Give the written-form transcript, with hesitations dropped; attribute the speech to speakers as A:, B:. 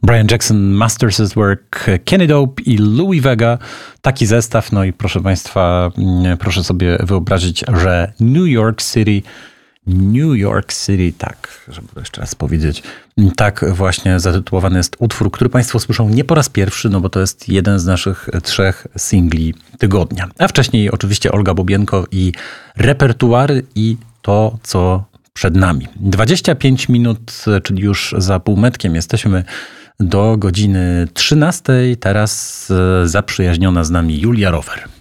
A: Brian Jackson, Masters at Work, Kenny Dope i Louie Vega. Taki zestaw. No i proszę Państwa, proszę sobie wyobrazić, że New York City, tak, żeby jeszcze raz powiedzieć, tak właśnie zatytułowany jest utwór, który Państwo słyszą nie po raz pierwszy, no bo to jest jeden z naszych 3 singli tygodnia. A wcześniej oczywiście Olga Bobienko i repertuary i to, co przed nami. 25 minut, czyli już za półmetkiem jesteśmy do godziny 13. Teraz zaprzyjaźniona z nami Julia Rower.